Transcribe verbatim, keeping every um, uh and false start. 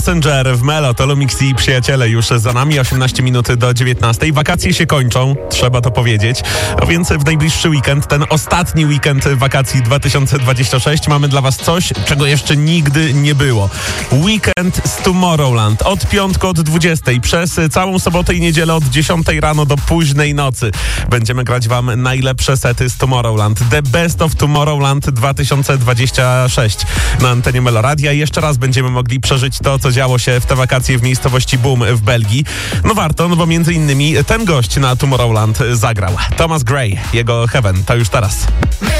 Passenger w Melo, to Lumix i przyjaciele już za nami, osiemnaście minut do dziewiętnastej. Wakacje się kończą, trzeba to powiedzieć, a więc w najbliższy weekend, ten ostatni weekend wakacji dwa tysiące dwudziesty szósty, mamy dla was coś, czego jeszcze nigdy nie było. Weekend z Tomorrowland. Od piątku od dwudziestej przez całą sobotę i niedzielę od dziesiątej rano do późnej nocy będziemy grać wam najlepsze sety z Tomorrowland. The Best of Tomorrowland dwa tysiące dwudziesty szósty na antenie Meloradia. Jeszcze raz będziemy mogli przeżyć to, co działo się w te wakacje w miejscowości Boom w Belgii. No warto, no bo między innymi ten gość na Tomorrowland zagrał. Thomas Gray, jego Heaven, to już teraz.